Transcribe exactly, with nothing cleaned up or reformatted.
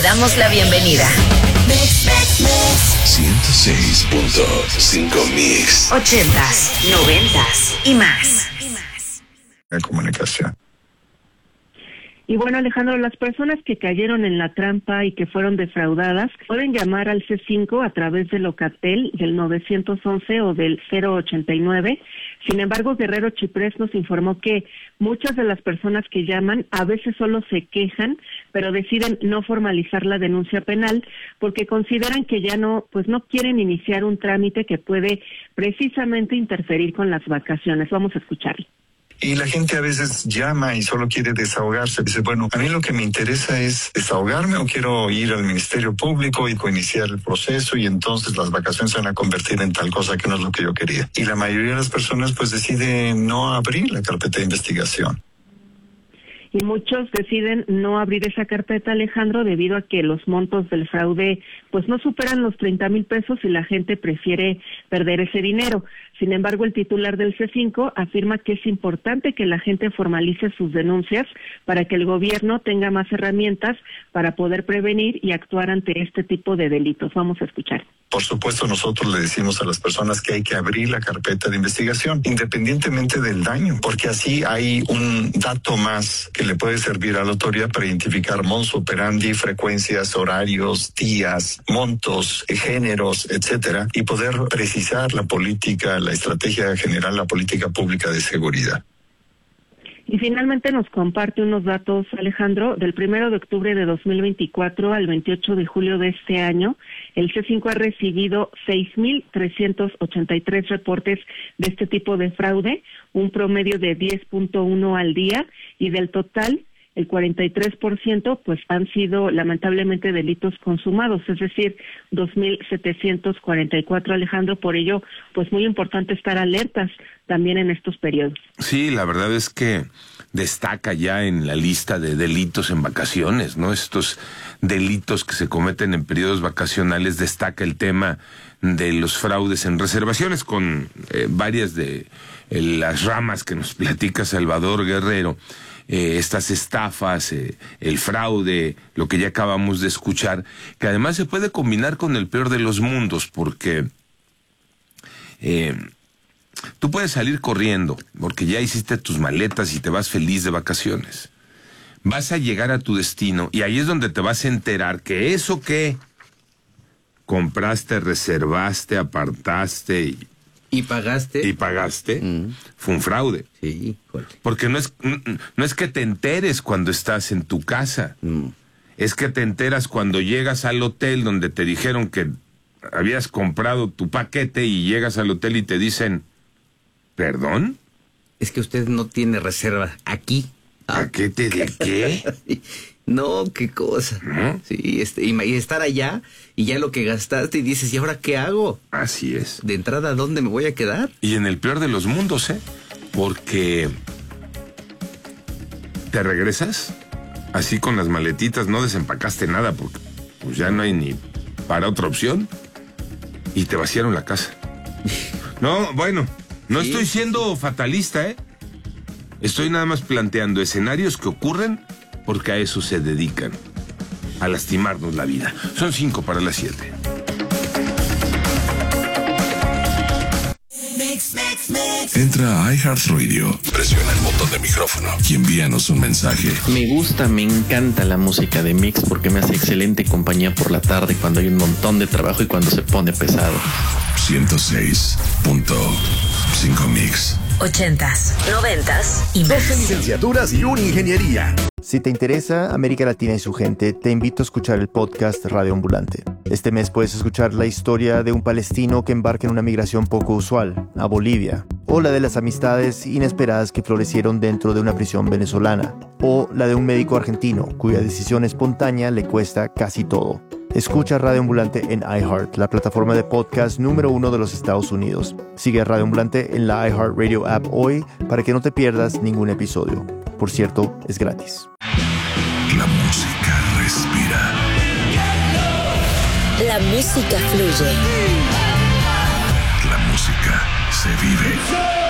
damos la bienvenida. ciento seis punto cinco Mix. Ochentas, noventas y más. La comunicación. Y bueno, Alejandro, las personas que cayeron en la trampa y que fueron defraudadas pueden llamar al C cinco a través de Locatel del nueve once o del cero ochenta y nueve. Sin embargo, Guerrero Chiprés nos informó que muchas de las personas que llaman a veces solo se quejan, pero deciden no formalizar la denuncia penal porque consideran que ya no, pues no quieren iniciar un trámite que puede precisamente interferir con las vacaciones. Vamos a escucharlo. Y la gente a veces llama y solo quiere desahogarse. Dice, bueno, a mí lo que me interesa es desahogarme o quiero ir al Ministerio Público y iniciar el proceso y entonces las vacaciones se van a convertir en tal cosa que no es lo que yo quería. Y la mayoría de las personas pues decide no abrir la carpeta de investigación. Y muchos deciden no abrir esa carpeta, Alejandro, debido a que los montos del fraude pues no superan los treinta mil pesos y la gente prefiere perder ese dinero. Sin embargo, el titular del C cinco afirma que es importante que la gente formalice sus denuncias para que el gobierno tenga más herramientas para poder prevenir y actuar ante este tipo de delitos. Vamos a escuchar. Por supuesto, nosotros le decimos a las personas que hay que abrir la carpeta de investigación, independientemente del daño, porque así hay un dato más que le puede servir a la autoridad para identificar modus operandi, frecuencias, horarios, días, montos, géneros, etcétera, y poder precisar la política, la estrategia general, la política pública de seguridad. Y finalmente nos comparte unos datos, Alejandro. Del primero de octubre de dos mil veinticuatro al veintiocho de julio de este año, el C cinco ha recibido seis mil trescientos ochenta y tres reportes de este tipo de fraude, un promedio de diez punto uno al día, y del total, el cuarenta y tres por ciento pues han sido lamentablemente delitos consumados, es decir, dos mil setecientos cuarenta y cuatro, Alejandro. Por ello, pues muy importante estar alertas también en estos periodos. Sí, la verdad es que destaca ya en la lista de delitos en vacaciones, ¿no? Estos delitos que se cometen en periodos vacacionales, destaca el tema de los fraudes en reservaciones, con eh, varias de eh, las ramas que nos platica Salvador Guerrero. Eh, estas estafas, eh, el fraude, lo que ya acabamos de escuchar, que además se puede combinar con el peor de los mundos, porque eh, tú puedes salir corriendo, porque ya hiciste tus maletas y te vas feliz de vacaciones. Vas a llegar a tu destino y ahí es donde te vas a enterar que eso que compraste, reservaste, apartaste y ¿Y pagaste? Y pagaste, Mm. fue un fraude. Sí, joder. Porque no es, no es que te enteres cuando estás en tu casa. Mm. Es que te enteras cuando llegas al hotel donde te dijeron que habías comprado tu paquete y llegas al hotel y te dicen, ¿perdón? Es que usted no tiene reserva aquí. ¿Paquete de qué? No, qué cosa. ¿No? Sí, este, y, y estar allá y ya lo que gastaste y dices, ¿y ahora qué hago? Así es. De entrada, ¿dónde me voy a quedar? Y en el peor de los mundos, ¿eh? Porque te regresas así con las maletitas, no desempacaste nada porque pues ya no hay ni para otra opción y te vaciaron la casa. No, bueno, no Sí, estoy siendo fatalista, ¿eh? Estoy nada más planteando escenarios que ocurren porque a eso se dedican, a lastimarnos la vida. Son cinco para las siete. Entra a iHeartRadio, presiona el botón de micrófono y envíanos un mensaje. Me gusta, me encanta la música de Mix porque me hace excelente compañía por la tarde cuando hay un montón de trabajo y cuando se pone pesado. ciento seis punto cinco Mix. Ochentas, noventas y doce más. licenciaturas y una ingeniería. Si te interesa América Latina y su gente, te invito a escuchar el podcast Radio Ambulante. Este mes puedes escuchar la historia de un palestino que embarca en una migración poco usual, a Bolivia, o la de las amistades inesperadas que florecieron dentro de una prisión venezolana, o la de un médico argentino cuya decisión espontánea le cuesta casi todo. Escucha Radio Ambulante en iHeart, la plataforma de podcast número uno de los Estados Unidos. Sigue a Radio Ambulante en la iHeartRadio app hoy para que no te pierdas ningún episodio. Por cierto, es gratis. La música respira. La música fluye. La música se vive.